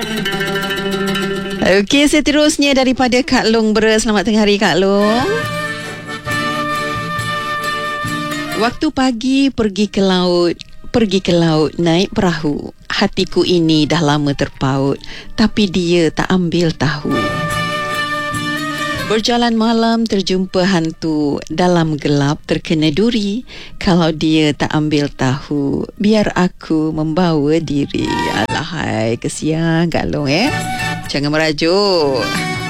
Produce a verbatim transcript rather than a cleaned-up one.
Okey, seterusnya daripada Kak Long Ber. Selamat tengah hari, Kak Long. Waktu pagi pergi ke laut, pergi ke laut naik perahu. Hatiku ini dah lama terpaut, tapi dia tak ambil tahu. Berjalan malam terjumpa hantu, dalam gelap terkena duri. Kalau dia tak ambil tahu, biar aku membawa diri. Alahai, kesian Kak Long eh. Jangan merajuk.